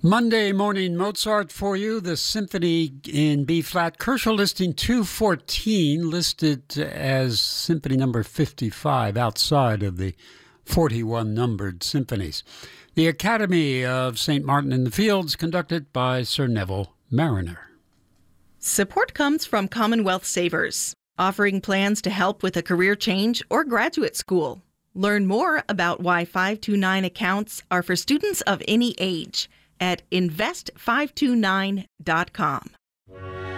Monday morning Mozart for you. The Symphony in B-flat. Kershaw listing 214, listed as Symphony number 55 outside of the 41 numbered symphonies. The Academy of St. Martin in the Fields, conducted by Sir Neville Marriner. Support comes from Commonwealth Savers, offering plans to help with a career change or graduate school. Learn more about why 529 accounts are for students of any age at invest529.com.